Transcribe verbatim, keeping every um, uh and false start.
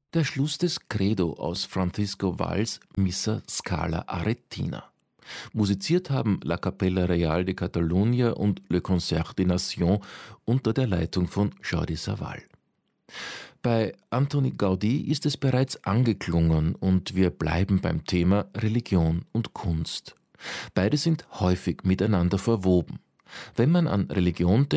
Der Schluss des Credo aus Francisco Valls Missa Scala Aretina. Musiziert haben La Capella Real de Catalunya und Le Concert des Nations unter der Leitung von Jordi Savall. Bei Antoni Gaudí ist es bereits angeklungen und wir bleiben beim Thema Religion und Kunst. Beide sind häufig miteinander verwoben. Wenn man an Religion